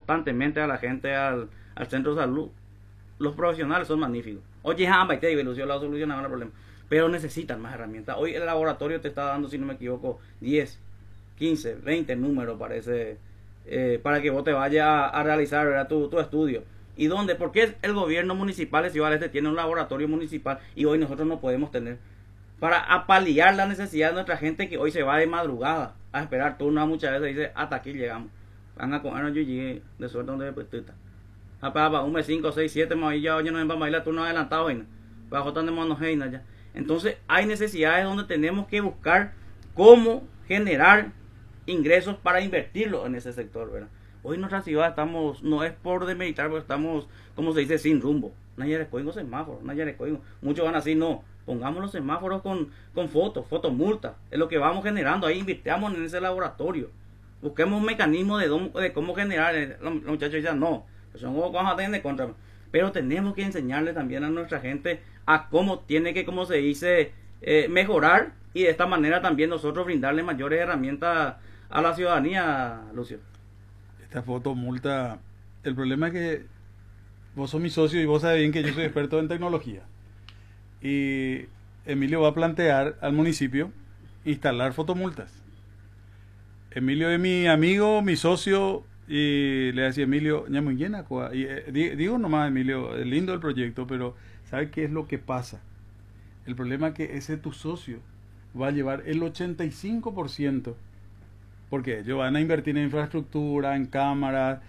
constantemente a la gente al centro de salud. Los profesionales son magníficos. Oye, y te digo, la solucionaban el problema. Pero necesitan más herramientas. Hoy el laboratorio te está dando, si no me equivoco, 10, 15, 20 números para que vos te vayas a realizar, ¿verdad? Tu estudio. ¿Y dónde? Porque el gobierno municipal de Ciudad Este tiene un laboratorio municipal y hoy nosotros no podemos tener. Para apaliar la necesidad de nuestra gente que hoy se va de madrugada a esperar turno, muchas veces dice, hasta aquí llegamos. Van a comernos yo llegué de suerte donde pues está. Un mes 5, 6, 7 más ya oye nos vamos a ir a turno adelantado bajo tan de manos ya. Entonces hay necesidades donde tenemos que buscar cómo generar ingresos para invertirlo en ese sector, ¿verdad? Hoy en nuestra ciudad estamos, no es por demeritar, pero estamos, como se dice, sin rumbo. Nadie les coge semáforos, nadie les coge. Muchos van así, no. Pongamos los semáforos con fotomultas. Es lo que vamos generando. Ahí invirtamos en ese laboratorio. Busquemos un mecanismo de cómo generar. Los muchachos dicen, no, pues son vamos a tener de contra. Pero tenemos que enseñarle también a nuestra gente a cómo tiene que, como se dice, mejorar. Y de esta manera también nosotros brindarle mayores herramientas a la ciudadanía, Lucio. Esta fotomulta, el problema es que vos sos mi socio y vos sabés bien que yo soy experto en tecnología. Y Emilio va a plantear al municipio instalar fotomultas. Emilio es mi amigo, mi socio, y le decía Emilio, ya muy llena, y digo nomás, Emilio, es lindo el proyecto, pero ¿sabes qué es lo que pasa? El problema es que ese tu socio va a llevar el 85%, porque ellos van a invertir en infraestructura, en cámaras,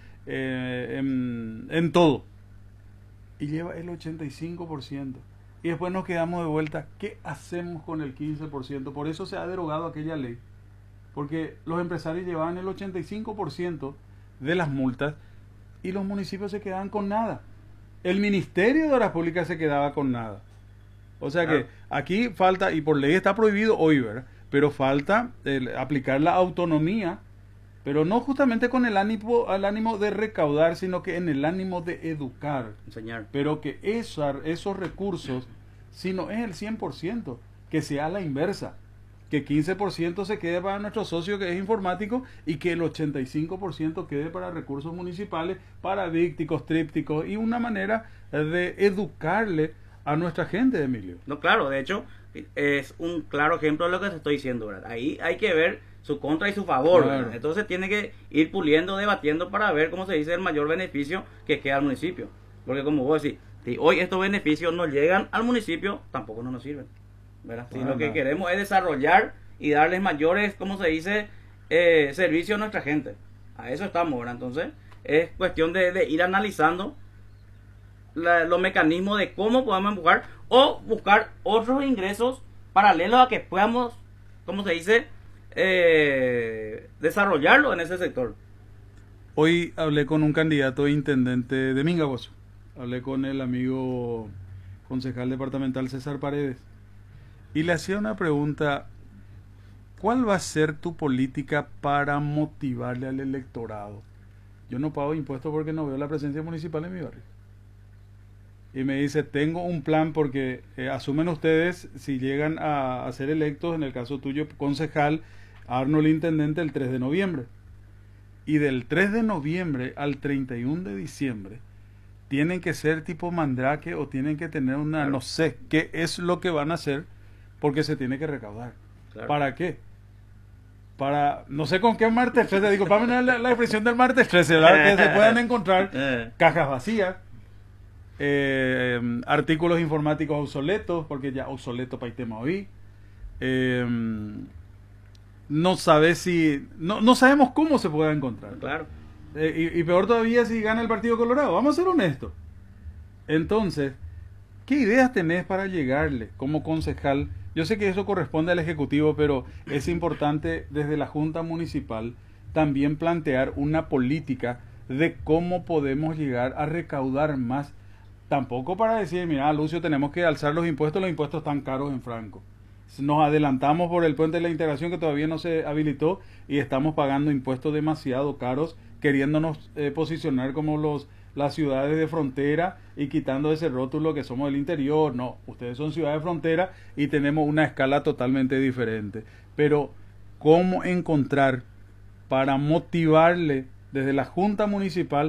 en todo, y lleva el 85%. Y después nos quedamos de vuelta, ¿qué hacemos con el 15%? Por eso se ha derogado aquella ley, porque los empresarios llevaban el 85% de las multas y los municipios se quedaban con nada. El Ministerio de Obras Públicas se quedaba con nada. O sea que aquí falta, y por ley está prohibido hoy, ¿verdad? Pero falta aplicar la autonomía, pero no justamente con el ánimo de recaudar, sino que en el ánimo de educar. Enseñar. Pero que esos recursos, si no es el 100%, que sea la inversa. Que 15% se quede para nuestro socio que es informático y que el 85% quede para recursos municipales, para dípticos, trípticos y una manera de educarle a nuestra gente, Emilio. No, claro, de hecho es un claro ejemplo de lo que te estoy diciendo, ¿verdad? Ahí hay que ver su contra y su favor, claro. Entonces tiene que ir puliendo, debatiendo para ver, cómo se dice, el mayor beneficio que queda al municipio. Porque como vos decís, si hoy estos beneficios no llegan al municipio, tampoco no nos sirven, ¿verdad? Si lo que queremos es desarrollar y darles mayores, como se dice, servicio a nuestra gente. A eso estamos, ¿verdad? Entonces es cuestión de ir analizando los mecanismos de cómo podemos empujar o buscar otros ingresos paralelos a que podamos, como se dice, desarrollarlo en ese sector. Hoy hablé con un candidato a intendente de Mingaguazú. Hablé con el amigo concejal departamental César Paredes y le hacía una pregunta: ¿cuál va a ser tu política para motivarle al electorado? Yo no pago impuestos porque no veo la presencia municipal en mi barrio. Y me dice, tengo un plan porque asumen ustedes, si llegan a ser electos, en el caso tuyo, concejal, Arnold intendente el 3 de noviembre. Y del 3 de noviembre al 31 de diciembre, tienen que ser tipo Mandrake o tienen que tener una, claro, no sé, qué es lo que van a hacer, porque se tiene que recaudar. Claro. ¿Para qué? Para, no sé con qué martes 13, digo, para la expresión del martes 13, ¿verdad? Que se puedan encontrar cajas vacías, artículos informáticos obsoletos, porque ya obsoleto para el tema hoy. No sabes si, no sabemos cómo se pueda encontrar. Claro. Y peor todavía si gana el Partido Colorado. Vamos a ser honestos. Entonces, ¿qué ideas tenés para llegarle como concejal? Yo sé que eso corresponde al Ejecutivo, pero es importante desde la Junta Municipal también plantear una política de cómo podemos llegar a recaudar más. Tampoco para decir, mira, Lucio, tenemos que alzar los impuestos están caros en Franco. Nos adelantamos por el puente de la integración que todavía no se habilitó y estamos pagando impuestos demasiado caros, queriéndonos posicionar como las ciudades de frontera y quitando ese rótulo que somos del interior. No, ustedes son ciudades de frontera y tenemos una escala totalmente diferente. Pero, ¿cómo encontrar para motivarle desde la Junta Municipal